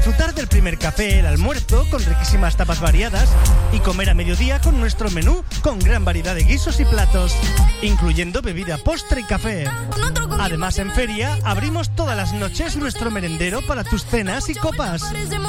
Disfrutar del primer café, el almuerzo, con riquísimas tapas variadas y comer a mediodía con nuestro menú con gran variedad de guisos y platos, incluyendo bebida, postre y café. Además, en Feria abrimos todas las noches nuestro merendero para tus cenas y copas.